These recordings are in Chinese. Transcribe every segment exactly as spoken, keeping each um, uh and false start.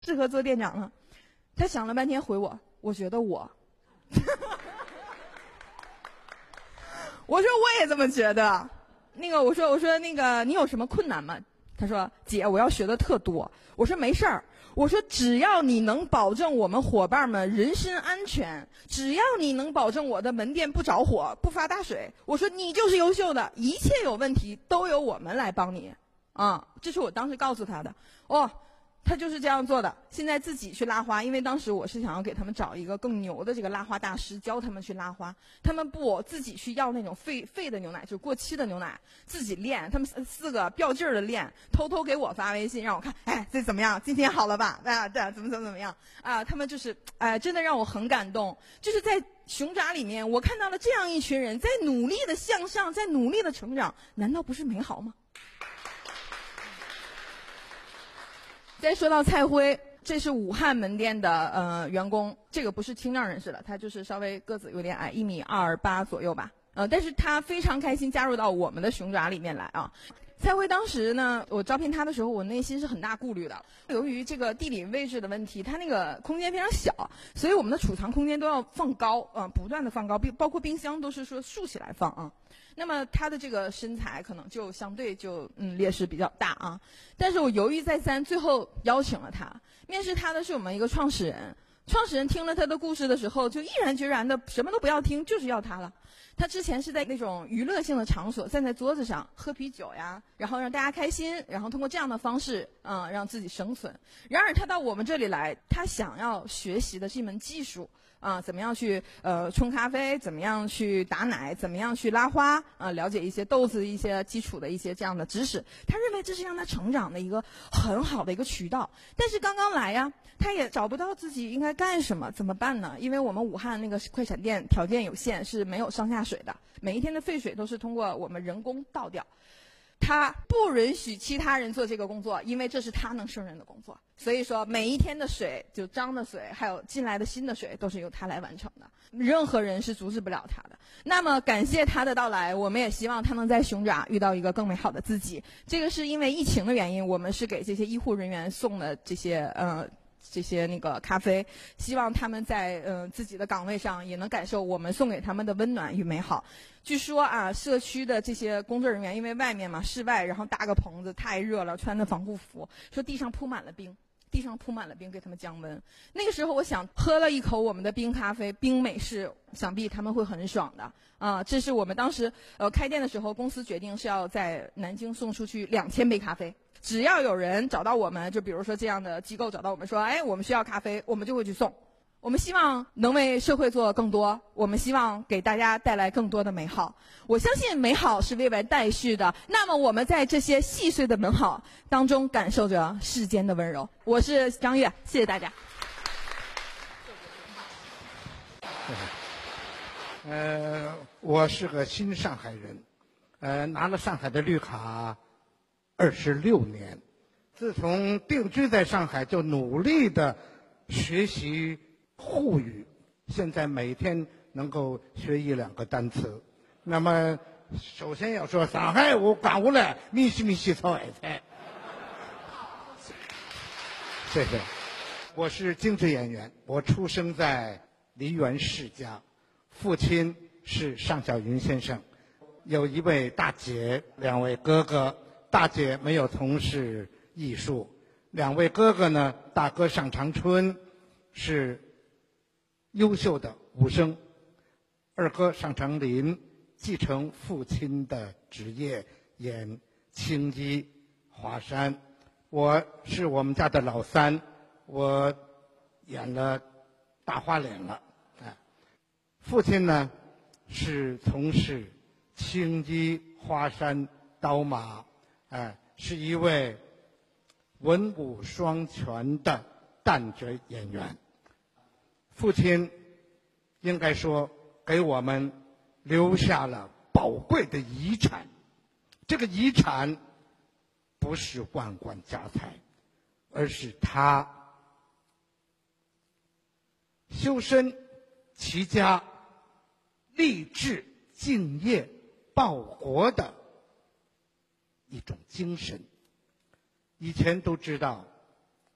适合做店长呢？他想了半天回我，我觉得我。我说我也这么觉得。那个我说我说那个你有什么困难吗？他说姐我要学的特多。我说没事儿，我说只要你能保证我们伙伴们人身安全，只要你能保证我的门店不着火不发大水，我说你就是优秀的，一切有问题都由我们来帮你啊。这是我当时告诉他的。哦，他就是这样做的。现在自己去拉花，因为当时我是想要给他们找一个更牛的这个拉花大师，教他们去拉花。他们不自己去要那种废废的牛奶，就是过期的牛奶，自己炼。他们四个吊劲儿的炼，偷偷给我发微信让我看，哎，这怎么样？今天好了吧？啊，这怎么怎么怎么样？啊，他们就是哎、呃，真的让我很感动。就是在熊爪里面，我看到了这样一群人在努力的向上，在努力的成长，难道不是美好吗？再说到蔡辉，这是武汉门店的呃员工，这个不是听障人士了，他就是稍微个子有点矮，一米二八左右吧，呃，但是他非常开心加入到我们的熊爪里面来啊。蔡辉当时呢，我招聘他的时候，我内心是很大顾虑的。由于这个地理位置的问题，他那个空间非常小，所以我们的储藏空间都要放高啊、呃，不断的放高，包括冰箱都是说竖起来放啊。那么他的这个身材可能就相对就嗯劣势比较大啊。但是我犹豫再三，最后邀请了他。面试他的是我们一个创始人。创始人听了他的故事的时候，就毅然决然的什么都不要听，就是要他了。他之前是在那种娱乐性的场所，站在桌子上喝啤酒呀，然后让大家开心，然后通过这样的方式，嗯，让自己生存。然而他到我们这里来，他想要学习的是一门技术啊、呃，怎么样去呃冲咖啡，怎么样去打奶，怎么样去拉花啊、呃，了解一些豆子一些基础的一些这样的知识。他认为这是让他成长的一个很好的一个渠道。但是刚刚来呀，他也找不到自己应该干什么，怎么办呢？因为我们武汉那个快闪店条件有限，是没有上下水的，每一天的废水都是通过我们人工倒掉。他不允许其他人做这个工作，因为这是他能胜任的工作。所以说每一天的水，就脏的水还有进来的新的水，都是由他来完成的，任何人是阻止不了他的。那么感谢他的到来，我们也希望他能在熊爪遇到一个更美好的自己。这个是因为疫情的原因，我们是给这些医护人员送的这些呃这些那个咖啡，希望他们在呃自己的岗位上也能感受我们送给他们的温暖与美好。据说啊，社区的这些工作人员因为外面嘛室外，然后搭个棚子太热了，穿着防护服，说地上铺满了冰，地上铺满了冰给他们降温。那个时候我想喝了一口我们的冰咖啡，冰美式，想必他们会很爽的啊。这是我们当时呃开店的时候，公司决定是要在南京送出去两千杯咖啡。只要有人找到我们，就比如说这样的机构找到我们说，哎，我们需要咖啡，我们就会去送。我们希望能为社会做更多，我们希望给大家带来更多的美好。我相信美好是未完待续的，那么我们在这些细碎的美好当中感受着世间的温柔。我是张悦，谢谢大家。 呃，我是个新上海人，呃，拿了上海的绿卡二十六年，自从定居在上海，就努力的学习沪语，现在每天能够学一两个单词。那么，首先要说上海话讲下来，米西米西炒海菜。谢谢。我是京剧演员，我出生在梨园世家，父亲是尚小云先生，有一位大姐，两位哥哥。大姐没有从事艺术，两位哥哥呢，大哥尚长春是优秀的武生，二哥尚长林继承父亲的职业，演青衣、华山。我是我们家的老三，我演了大花脸了。哎，父亲呢是从事青衣、华山、刀马。哎，是一位文武双全的旦角演员。父亲应该说给我们留下了宝贵的遗产，这个遗产不是万贯家财，而是他修身齐家、立志敬业报国的一种精神。以前都知道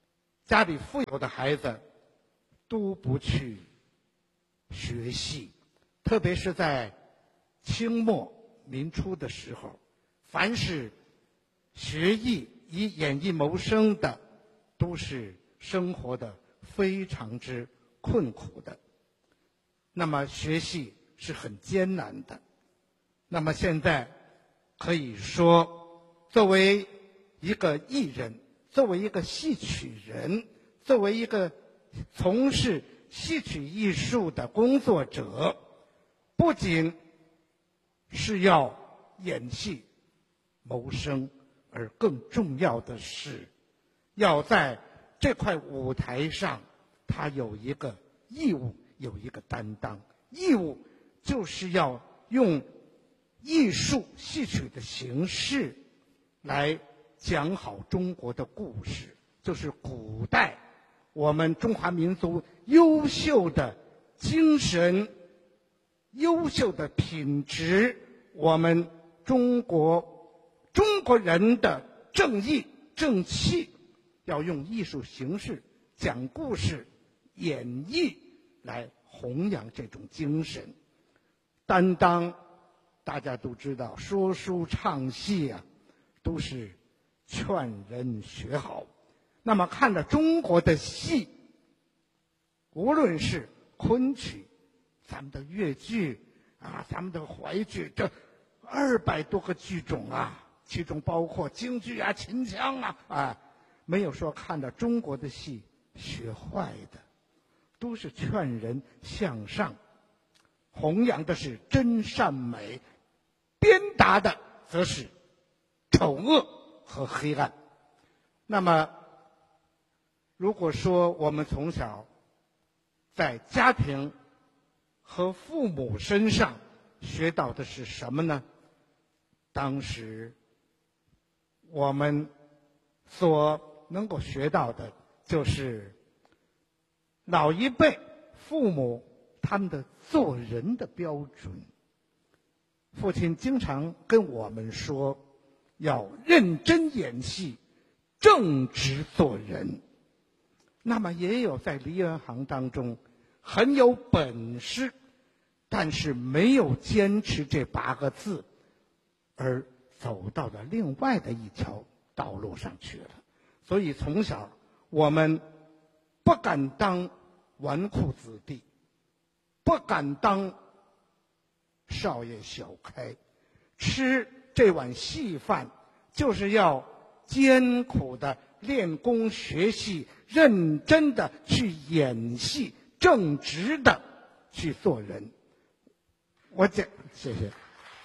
家里富有的孩子都不去学戏，特别是在清末民初的时候，凡是学艺以演艺谋生的，都是生活的非常之困苦的。那么学戏是很艰难的。那么现在可以说，作为一个艺人，作为一个戏曲人，作为一个从事戏曲艺术的工作者，不仅是要演戏谋生，而更重要的是要在这块舞台上，他有一个义务，有一个担当。义务就是要用艺术戏曲的形式来讲好中国的故事，就是古代我们中华民族优秀的精神、优秀的品质，我们中国中国人的正义正气，要用艺术形式讲故事、演绎来弘扬这种精神。担当大家都知道，说书唱戏啊，都是劝人学好。那么看了中国的戏，无论是昆曲、咱们的越剧啊，咱们的淮剧，这二百多个剧种啊，其中包括京剧啊、秦腔啊，啊，没有说看了中国的戏学坏的，都是劝人向上，弘扬的是真善美，鞭打的则是丑恶和黑暗。那么如果说我们从小在家庭和父母身上学到的是什么呢？当时我们所能够学到的就是老一辈父母他们的做人的标准。父亲经常跟我们说，要认真演戏，正直做人。那么也有在梨园行当中很有本事，但是没有坚持这八个字，而走到了另外的一条道路上去了。所以从小我们不敢当纨绔子弟，不敢当少爷小开，吃这碗细饭就是要艰苦的练功学戏，认真的去演戏，正直的去做人。我讲，谢谢。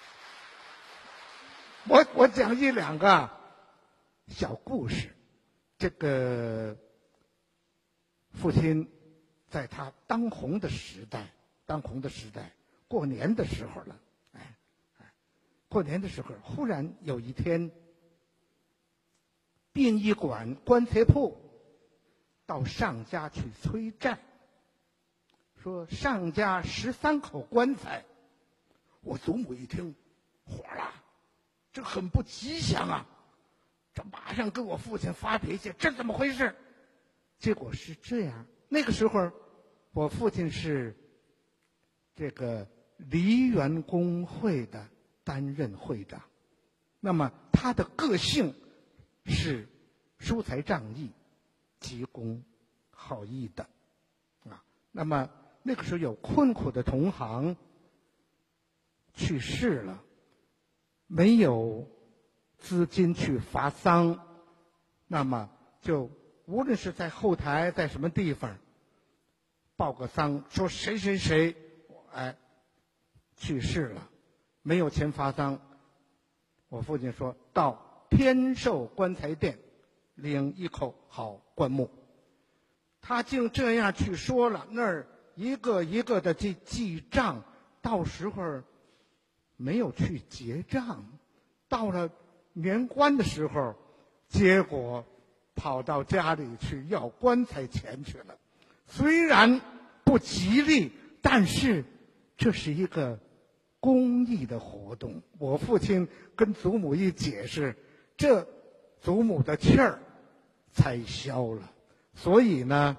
我我讲一两个小故事。这个父亲在他当红的时代，当红的时代，过年的时候了，哎，过年的时候，忽然有一天，殡仪馆棺材铺到上家去催债，说上家十三口棺材。我祖母一听火了，这很不吉祥啊，这马上跟我父亲发脾气，这怎么回事？结果是这样，那个时候我父亲是这个梨园公会的担任会长，那么他的个性是疏财仗义、急公好义的啊。那么那个时候有困苦的同行去世了，没有资金去发丧，那么就无论是在后台，在什么地方报个丧，说谁谁谁哎去世了，没有钱发丧。我父亲说到天寿棺材店领一口好棺木。他竟这样去说了，那儿一个一个的去记账，到时候没有去结账，到了年关的时候，结果跑到家里去要棺材钱去了。虽然不吉利，但是这是一个公益的活动。我父亲跟祖母一解释，这祖母的气儿才消了。 所以呢，